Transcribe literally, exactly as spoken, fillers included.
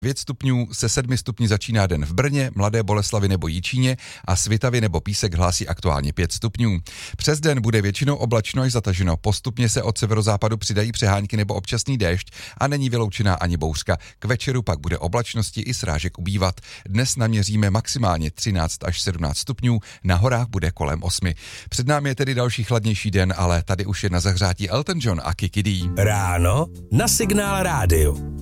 Pět stupňů, se sedmi stupni začíná den v Brně, Mladé Boleslavi nebo Jičíně a Svitavy nebo Písek hlásí aktuálně pět stupňů. Přes den bude většinou oblačno až zataženo, postupně se od severozápadu přidají přehánky nebo občasný déšť a není vyloučená ani bouřka. K večeru pak bude oblačnosti i srážek ubývat. Dnes naměříme maximálně třináct až sedmnáct stupňů, na horách bude kolem osmi. Před námi je tedy další chladnější den, ale tady už je na zahřátí Elton John a Kiki D. Ráno na Signál rádiu.